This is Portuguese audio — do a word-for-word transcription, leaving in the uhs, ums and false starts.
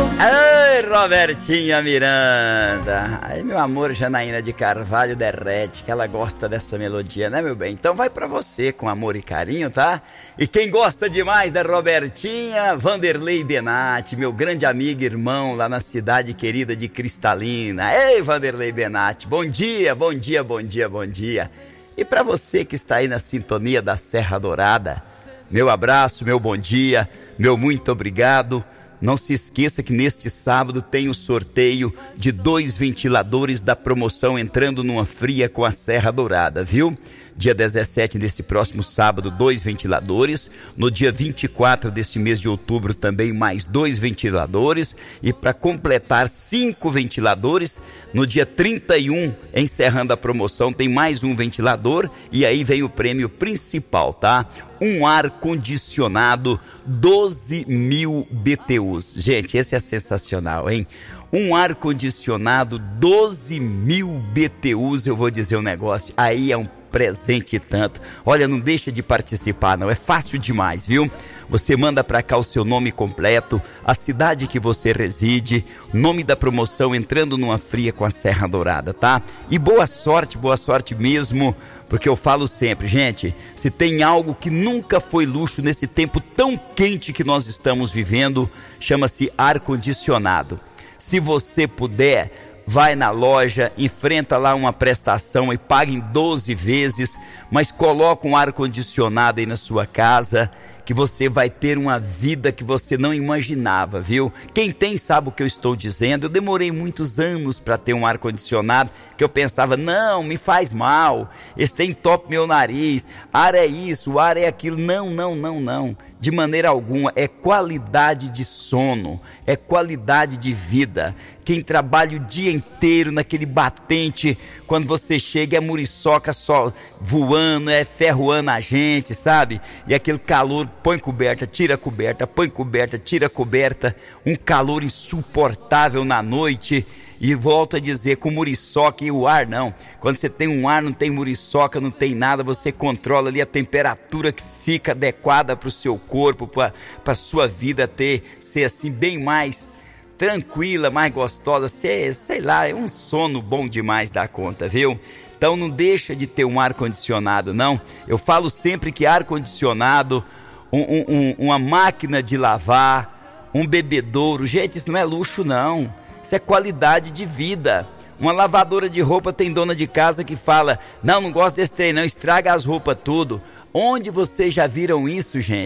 Ai, Robertinha Miranda. Ai, meu amor, Janaína de Carvalho derrete, que ela gosta dessa melodia, né, meu bem? Então vai pra você com amor e carinho, tá? E quem gosta demais da Robertinha, Vanderlei Benatti, meu grande amigo e irmão lá na cidade querida de Cristalina. Ei, Vanderlei Benatti, bom dia, bom dia, bom dia, bom dia. E pra você que está aí na sintonia da Serra Dourada, meu abraço, meu bom dia, meu muito obrigado. Não se esqueça que neste sábado tem o sorteio de dois ventiladores da promoção Entrando numa Fria com a Serra Dourada, viu? Dia dezessete desse próximo sábado, dois ventiladores. No dia vinte e quatro desse mês de outubro também mais dois ventiladores. E para completar cinco ventiladores, no dia trinta e um, encerrando a promoção, tem mais um ventilador. E aí vem o prêmio principal, tá? Um ar-condicionado doze mil B T Us. Gente, esse é sensacional, hein? Um ar-condicionado doze mil B T Us, eu vou dizer um negócio, aí é um presente tanto. Olha, não deixa de participar não, é fácil demais, viu? Você manda pra cá o seu nome completo, a cidade que você reside, nome da promoção Entrando numa Fria com a Serra Dourada, tá? E boa sorte, boa sorte mesmo, porque eu falo sempre, gente, se tem algo que nunca foi luxo nesse tempo tão quente que nós estamos vivendo, chama-se ar-condicionado. Se você puder, vai na loja, enfrenta lá uma prestação e paga em doze vezes, mas coloca um ar-condicionado aí na sua casa, que você vai ter uma vida que você não imaginava, viu? Quem tem sabe o que eu estou dizendo. Eu demorei muitos anos para ter um ar-condicionado, que eu pensava, não, me faz mal, esse tem top meu nariz, ar é isso, ar é aquilo. Não, não, não, não, de maneira alguma, é qualidade de sono, é qualidade de vida. Quem trabalha o dia inteiro naquele batente, quando você chega é muriçoca só voando, é ferroando a gente, sabe? E aquele calor, põe coberta, tira coberta, põe coberta, tira coberta, um calor insuportável na noite. E volto a dizer, com muriçoca e o ar não. Quando você tem um ar, não tem muriçoca, não tem nada, você controla ali a temperatura que fica adequada para o seu corpo, para a sua vida ter, ser assim bem mais tranquila, mais gostosa, ser, sei lá, é um sono bom demais da conta, viu? Então não deixa de ter um ar-condicionado, não. Eu falo sempre que ar-condicionado, um, um, um, uma máquina de lavar, um bebedouro, gente, isso não é luxo não. Isso é qualidade de vida. Uma lavadora de roupa, tem dona de casa que fala, não, não gosto desse trem não, estraga as roupas tudo. Onde vocês já viram isso, gente?